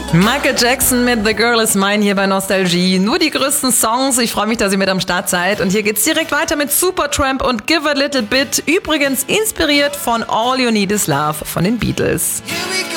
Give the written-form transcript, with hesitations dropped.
Michael Jackson mit The Girl Is Mine hier bei Nostalgie. Nur die größten Songs. Ich freue mich, dass ihr mit am Start seid. Und hier geht's direkt weiter mit Supertramp und Give a Little Bit. Übrigens inspiriert von All You Need Is Love von den Beatles. Here we go.